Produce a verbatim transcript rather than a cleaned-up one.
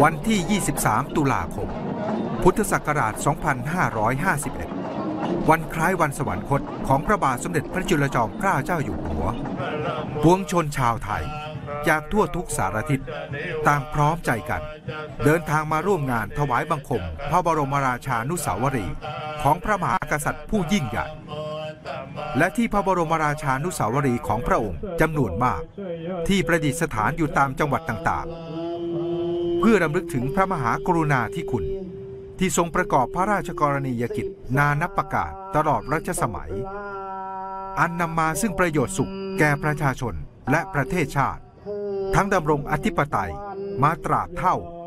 วันที่ ยี่สิบสาม ตุลาคม พุทธศักราช สองพันห้าร้อยห้าสิบเอ็ด วันคล้ายวันสวรรคตของพระบาทสมเด็จพระจุลจอมเกล้าเจ้าอยู่หัวปวงชนชาวไทยจากทั่วทุกสารทิศต่างพร้อมใจกันเดินทางมาร่วมงานถวายบังคมพระบรมราชานุสาวรีย์ของพระมหากษัตริย์ผู้ยิ่งใหญ่และที่พระบรมราชานุสาวรีย์ของพระองค์จำนวนมากที่ประดิษฐานอยู่ตามจังหวัดต่างๆเพื่อรำลึกถึงพระมหากรุณาธิคุณที่ทรงประกอบพระราชกรณียกิจนานับประการตลอดรัชสมัยอันนำมาซึ่งประโยชน์สุขแก่ประชาชนและประเทศชาติทั้งดำรงอธิปไตยมาตราบเท่า